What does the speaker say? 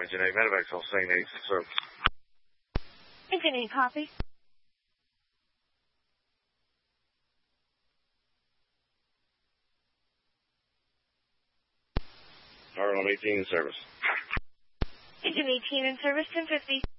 Engine 8 medevac, Hussein 8 service. Engine 8, copy. Harlem 18 in service. Engine 18 in service, 1050.